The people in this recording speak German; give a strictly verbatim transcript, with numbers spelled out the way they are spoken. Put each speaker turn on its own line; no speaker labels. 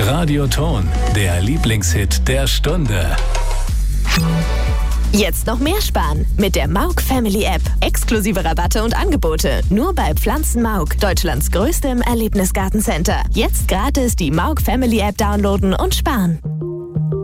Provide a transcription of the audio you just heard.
Radioton, der Lieblingshit der Stunde.
Jetzt noch mehr sparen mit der Mauk Family App. Exklusive Rabatte und Angebote nur bei Pflanzen Mauk, Deutschlands größtem Erlebnisgartencenter. Jetzt gratis die Mauk Family App downloaden und sparen.